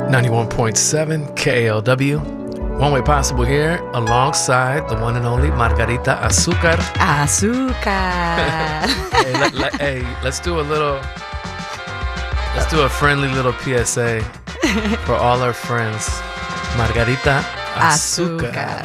91.7 KALW. One Way Possible here, alongside the one and only Margarita Azucar. Azúcar. Hey, let's do a friendly little PSA for all our friends. Margarita Azucar.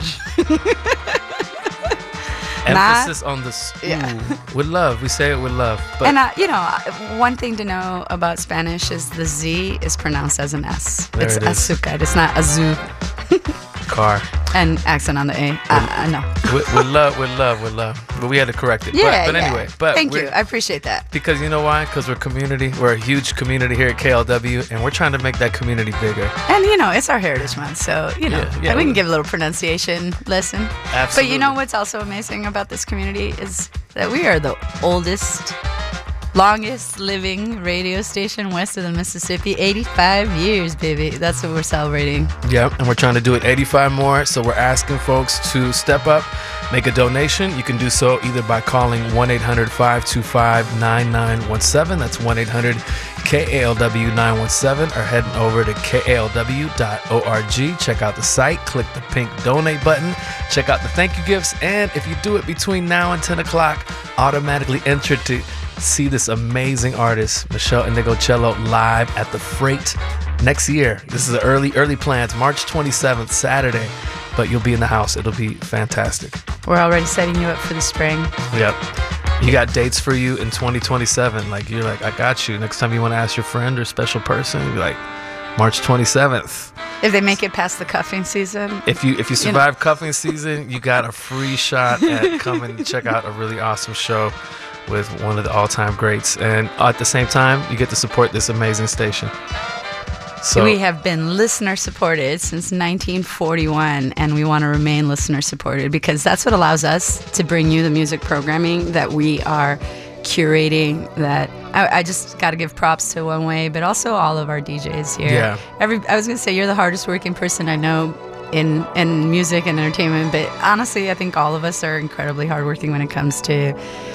Emphasis on the with love. We say it with love. But And one thing to know about Spanish is the Z is pronounced as an S. It's azúcar. It's not azul. Car. And accent on the A. No. With love. But we had to correct it. Yeah, but anyway. But thank you. I appreciate that. Because you know why? Because we're community. We're a huge community here at KLW, and we're trying to make that community bigger. And it's our Heritage Month, so we can give a little pronunciation lesson. Absolutely. But you know what's also amazing about this community is that we are the oldest, longest living radio station west of the Mississippi. 85 years, baby. That's what we're celebrating. Yep, and we're trying to do it 85 more. So we're asking folks to step up, make a donation. You can do so either by calling 1-800-525-9917. That's 1-800-KALW-917, or heading over to KALW.org. Check out the site, click the pink donate button, check out the thank you gifts, and if you do it between now and 10 o'clock, automatically enter to see this amazing artist, Michelle Indigo-Cello, live at the Freight next year. This is the early plans, March 27th, Saturday, but you'll be in the house. It'll be fantastic. We're already setting you up for the spring. Yep. You got dates for you in 2027. You're like, I got you. Next time you want to ask your friend or special person, you're like, March 27th. If they make it past the cuffing season. If you survive cuffing season, you got a free shot at coming to check out a really awesome show with one of the all-time greats, and at the same time you get to support this amazing station. So we have been listener supported since 1941, and we want to remain listener supported because that's what allows us to bring you the music programming that we are curating. That I just got to give props to One Way, but also all of our DJs here. Yeah. I was gonna say you're the hardest working person I know in music and entertainment, but honestly I think all of us are incredibly hardworking when it comes to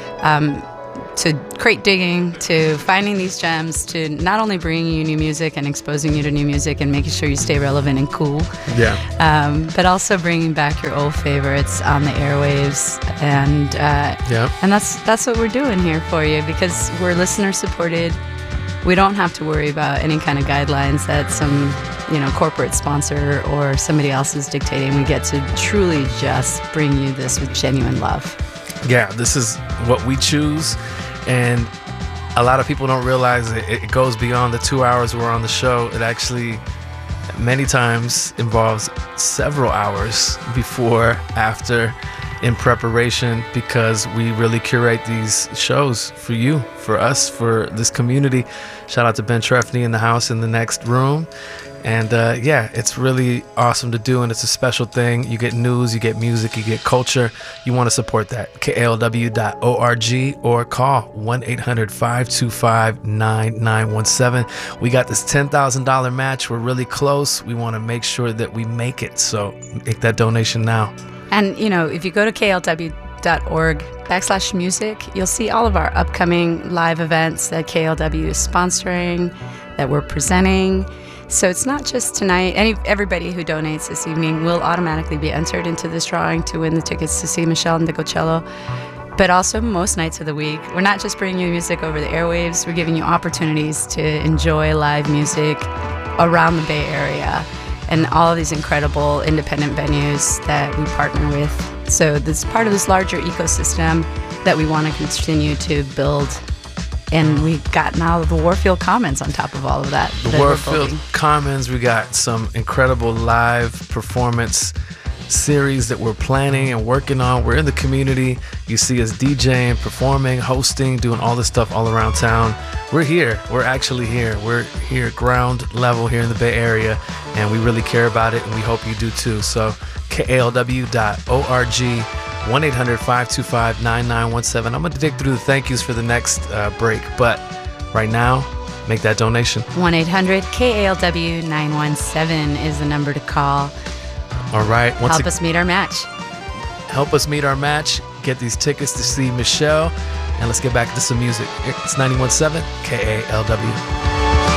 crate digging, to finding these gems, to not only bringing you new music and exposing you to new music and making sure you stay relevant and cool, but also bringing back your old favorites on the airwaves, and that's what we're doing here for you because we're listener supported. We don't have to worry about any kind of guidelines that some corporate sponsor or somebody else is dictating. We get to truly just bring you this with genuine love. Yeah, this is what we choose, and a lot of people don't realize it goes beyond the 2 hours we're on the show. It actually many times involves several hours before, after, in preparation, because we really curate these shows for you, for us, for this community. Shout out to Ben Trefny in the house in the next room. And it's really awesome to do, and it's a special thing. You get news, you get music, you get culture. You want to support that. KALW.org or call 1-800-525-9917. We got this $10,000 match. We're really close. We want to make sure that we make it. So make that donation now. And, if you go to KLW.org/music, you'll see all of our upcoming live events that KLW is sponsoring, that we're presenting. So it's not just tonight. Everybody who donates this evening will automatically be entered into this drawing to win the tickets to see Michelle Indigo-Cello. But also most nights of the week, we're not just bringing you music over the airwaves. We're giving you opportunities to enjoy live music around the Bay Area and all of these incredible independent venues that we partner with. So this is part of this larger ecosystem that we want to continue to build. And we got now the Warfield Commons on top of all of that. The Warfield Commons, we got some incredible live performance series that we're planning and working on. We're in the community. You see us DJing, performing, hosting, doing all this stuff all around town. We're here. We're actually here. We're here ground level here in the Bay Area, and we really care about it, and we hope you do too. So KALW.org, 1-800-525-9917. I'm going to dig through the thank yous for the next break, but right now, make that donation. 1-800-KALW-917 is the number to call. All right. Help us meet our match. Help us meet our match. Get these tickets to see Michelle, and let's get back to some music. It's 91.7 KALW.